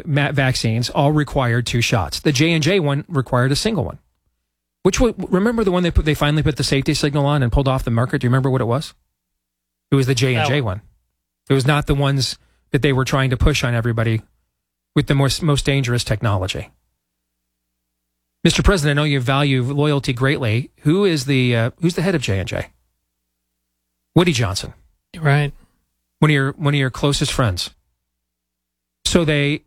vaccines all required 2 shots. The J&J one required a single one. Remember the one they finally put the safety signal on and pulled off the market? Do you remember what it was? It was the J&J one. It was not the ones that they were trying to push on everybody with the most dangerous technology. Mr. President, I know you value loyalty greatly. Who's the head of J&J? Woody Johnson. Right. One of your closest friends. So they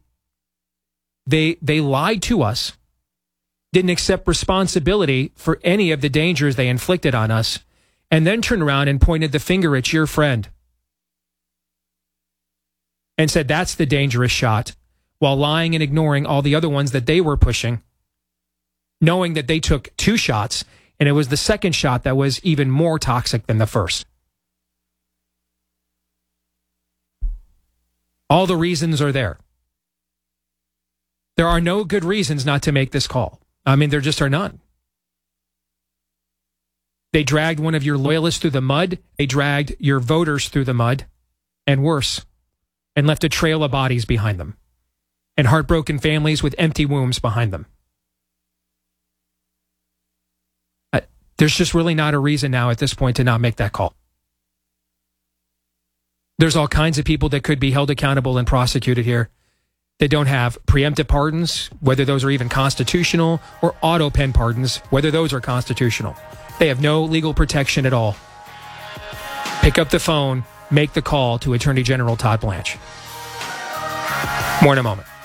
lied to us, didn't accept responsibility for any of the dangers they inflicted on us, and then turned around and pointed the finger at your friend and said that's the dangerous shot, while lying and ignoring all the other ones that they were pushing, knowing that they took 2 shots, and it was the second shot that was even more toxic than the first. All the reasons are there. There are no good reasons not to make this call. I mean, there just are none. They dragged one of your loyalists through the mud. They dragged your voters through the mud, and worse, and left a trail of bodies behind them, and heartbroken families with empty wombs behind them. There's just really not a reason now at this point to not make that call. There's all kinds of people that could be held accountable and prosecuted here that don't have preemptive pardons, whether those are even constitutional, or auto pen pardons, whether those are constitutional. They have no legal protection at all. Pick up the phone, make the call to Attorney General Todd Blanche. More in a moment.